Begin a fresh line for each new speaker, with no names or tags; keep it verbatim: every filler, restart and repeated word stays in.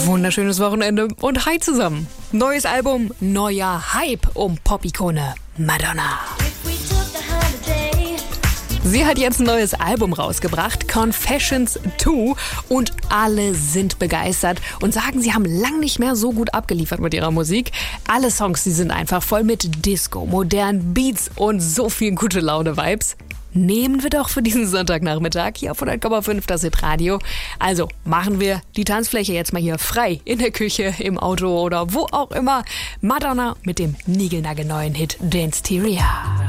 Wunderschönes Wochenende und hi zusammen. Neues Album, neuer Hype um Pop-Ikone Madonna. Sie hat jetzt ein neues Album rausgebracht, Confessions zwei, und alle sind begeistert und sagen, sie haben lang nicht mehr so gut abgeliefert mit ihrer Musik. Alle Songs, die sind einfach voll mit Disco, modernen Beats und so viel gute Laune-Vibes. Nehmen wir doch für diesen Sonntagnachmittag hier auf hundert Komma fünf das Hit-Radio. Also machen wir die Tanzfläche jetzt mal hier frei, in der Küche, im Auto oder wo auch immer. Madonna mit dem niegelnagelneuen Hit Dance-Teria.